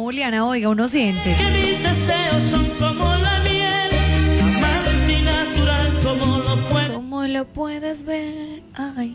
Juliana, oiga, uno siente. Que mis deseos son como la miel, amante y natural como lo puedo. ¿Cómo lo puedes ver? Ay.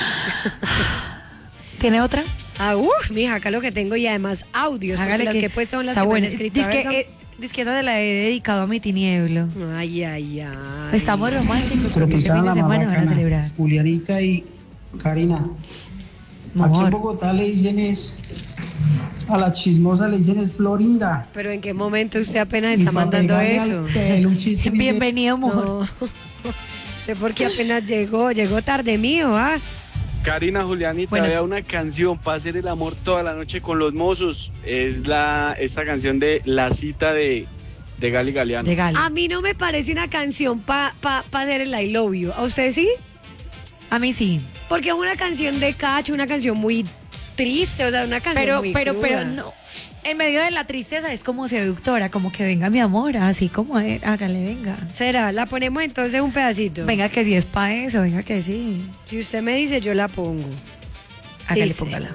¿Tiene otra? Mija, acá lo que tengo y además audios, porque Hágale las que pues son las está que me han buena. escrito. Disqueta de la he dedicado a mi tinieblo. Ay. Estamos románticos Pero porque este fin de semana van a celebrar. Julianita y Karina. Aquí en Bogotá le dicen a la chismosa le dicen es Florinda. Pero ¿en qué momento usted apenas está mandando eso? Un chiste Bienvenido, amor. No. Sé por qué apenas llegó tarde mío, ¿ah? Karina, Julianita, Bueno. vea una canción para hacer el amor toda la noche con los mozos. Es esta canción de La Cita de Gali Galeano. De Gali. A mí no me parece una canción pa hacer el I love you. ¿A usted sí? A mí sí. Porque es una canción de cacho, una canción muy triste, o sea, una canción muy cruda. No. En medio de la tristeza es como seductora, como que venga mi amor, así como hágale, venga. ¿Será? La ponemos entonces un pedacito. Venga que sí es pa' eso, venga que sí. Si usted me dice, yo la pongo. Hágale, Dice. póngala.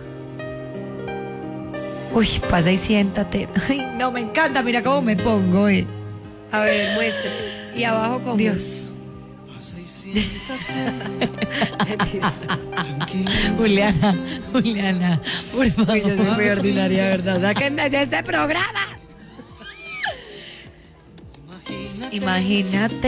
Uy, pasa y siéntate. Ay, no, me encanta, mira cómo me pongo, A ver, muestre. Y abajo como. Dios. Juliana, por favor. Uy, yo soy muy ordinaria, ¿verdad? Sáquenme de este programa. Imagínate